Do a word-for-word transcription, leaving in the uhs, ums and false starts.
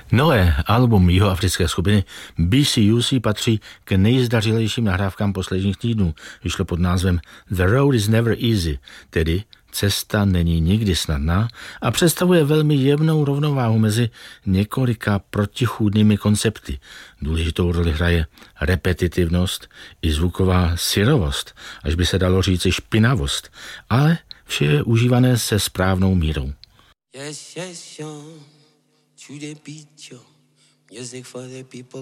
Nové album jihoafrické skupiny B C U C patří k nejzdařilejším nahrávkám posledních týdnů. Vyšlo pod názvem The Road is Never Easy, tedy Cesta není nikdy snadná, a představuje velmi jemnou rovnováhu mezi několika protichůdnými koncepty. Důležitou roli hraje repetitivnost i zvuková syrovost, až by se dalo říci špinavost, ale vše je užívané se správnou mírou. Yes, yes, yo. To the beat, yo. Music for the people.